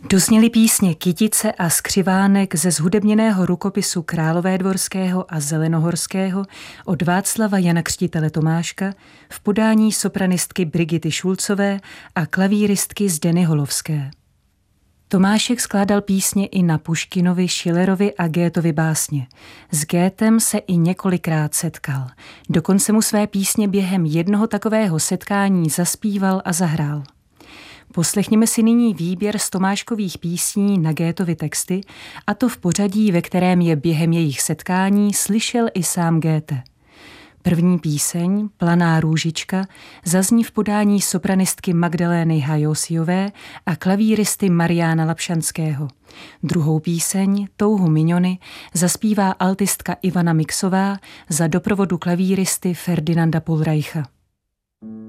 Dozněly písně Kytice a Skřivánek ze zhudebněného rukopisu Královédvorského a Zelenohorského od Václava Jana Křtitele Tomáška v podání sopranistky Brigity Šulcové a klavíristky Zdeny Holovské. Tomášek skládal písně i na Puškinovi, Schillerovi a Goetheovi básně. S Goethem se i několikrát setkal. Dokonce mu své písně během jednoho takového setkání zaspíval a zahrál. Poslechněme si nyní výběr z Tomáškových písní na Goetheovy texty, a to v pořadí, ve kterém je během jejich setkání slyšel i sám Goethe. První píseň, Planá růžička, zazní v podání sopranistky Magdalény Hajosiové a klavíristy Mariána Lapšanského. Druhou píseň, Touhu miňony, zaspívá altistka Ivana Mixová za doprovodu klavíristy Ferdinanda Pollreicha.